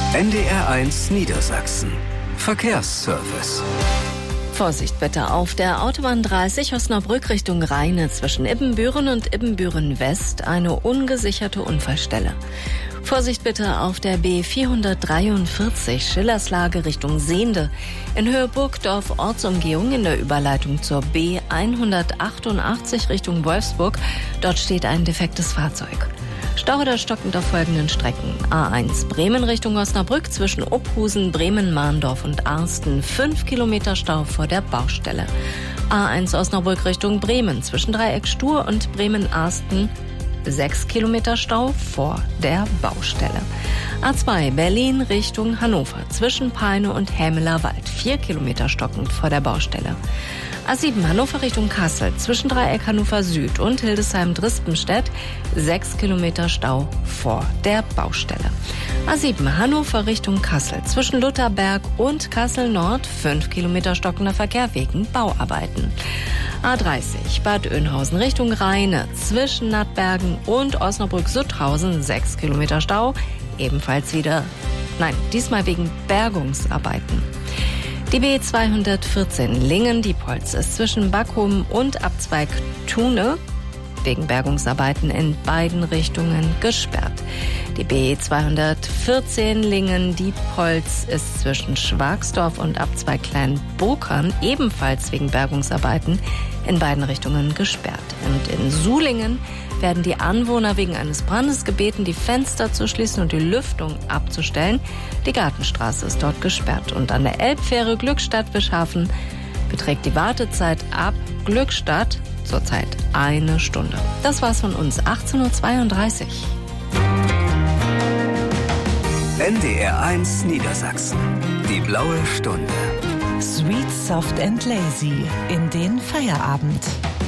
NDR1 Niedersachsen. Verkehrsservice. Vorsicht bitte auf der Autobahn 30 Osnabrück Richtung Rheine zwischen Ibbenbüren und Ibbenbüren West eine ungesicherte Unfallstelle. Vorsicht bitte auf der B443 Schillerslage Richtung Sehnde in Höhe Burgdorf Ortsumgehung in der Überleitung zur B188 Richtung Wolfsburg. Dort steht ein defektes Fahrzeug. Stau oder stockend auf folgenden Strecken. A1 Bremen Richtung Osnabrück zwischen Ophusen, Bremen-Mahndorf und Arsten 5 Kilometer Stau vor der Baustelle. A1 Osnabrück Richtung Bremen zwischen Dreieck Stur und Bremen-Arsten 6 Kilometer Stau vor der Baustelle. A2 Berlin Richtung Hannover zwischen Peine und Hämelerwald 4 Kilometer stockend vor der Baustelle. A7 Hannover Richtung Kassel zwischen Dreieck Hannover Süd und Hildesheim-Drispenstedt 6 Kilometer Stau vor der Baustelle. A7 Hannover Richtung Kassel zwischen Lutherberg und Kassel Nord 5 Kilometer stockender Verkehr wegen Bauarbeiten. A30 Bad Oeynhausen Richtung Rheine zwischen Nattbergen und Osnabrück-Sutthausen 6 Kilometer Stau, diesmal wegen Bergungsarbeiten. Die B214 Lingen-Diepholz ist zwischen Backhomen und Abzweig Thune wegen Bergungsarbeiten in beiden Richtungen gesperrt. Die B214 Lingen-Diepholz ist zwischen Schwagsdorf und Abzweig Kleinbokern ebenfalls wegen Bergungsarbeiten in beiden Richtungen gesperrt. Und in Sulingen werden die Anwohner wegen eines Brandes gebeten, die Fenster zu schließen und die Lüftung abzustellen. Die Gartenstraße ist dort gesperrt. Und an der Elbfähre Glückstadt-Wischhafen beträgt die Wartezeit ab Glückstadt zurzeit 1 Stunde. Das war's von uns, 18:32 Uhr. NDR1 Niedersachsen. Die blaue Stunde. Sweet, soft and lazy in den Feierabend.